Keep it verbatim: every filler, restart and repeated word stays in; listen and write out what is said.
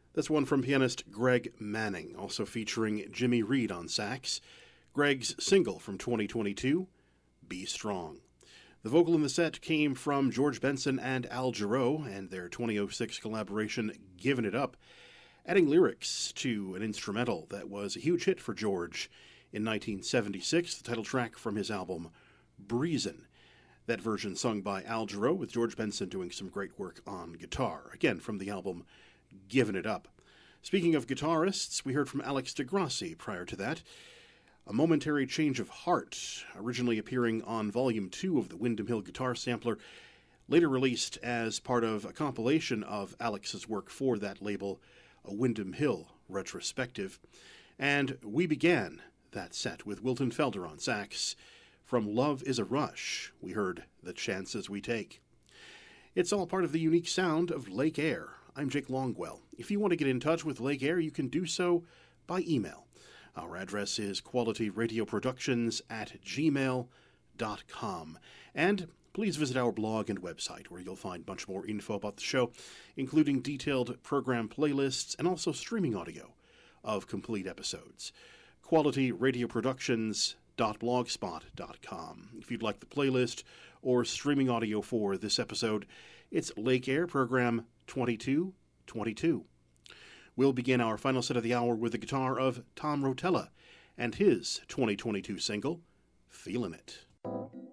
That's one from pianist Greg Manning, also featuring Jimmy Reed on sax. Greg's single from twenty twenty-two, Be Strong. The vocal in the set came from George Benson and Al Jarreau and their twenty oh six collaboration Givin' It Up, adding lyrics to an instrumental that was a huge hit for George in nineteen seventy-six, the title track from his album Breezin'. That version sung by Al Jarreau, with George Benson doing some great work on guitar, again from the album Givin' It Up. Speaking of guitarists, we heard from Alex DeGrassi prior to that. A Momentary Change of Heart, originally appearing on Volume two of the Windham Hill Guitar Sampler, later released as part of a compilation of Alex's work for that label, a Windham Hill retrospective. And we began that set with Wilton Felder on sax. From Love is a Rush, we heard The Chances We Take. It's all part of the unique sound of Lake Air. I'm Jake Longwell. If you want to get in touch with Lake Air, you can do so by email. Our address is qualityradioproductions at gmail dot com. And please visit our blog and website, where you'll find much more info about the show, including detailed program playlists and also streaming audio of complete episodes. qualityradioproductions dot blogspot dot com. If you'd like the playlist or streaming audio for this episode, it's Lake Air Program twenty-two twenty-two. We'll begin our final set of the hour with the guitar of Tom Rotella and his twenty twenty-two single, Feelin' It.